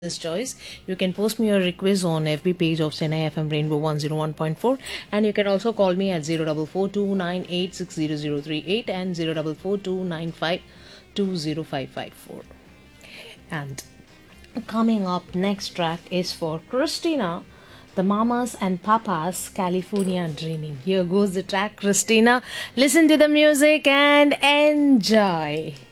this choice. You can post me your request on FB page of Chennai FM Rainbow 101.4, and you can also call me at 044298600038 and 044295205554. And coming up, next track is for Christina, the Mamas and Papas, California Dreaming. Here goes the track, Christina. Listen to the music and enjoy.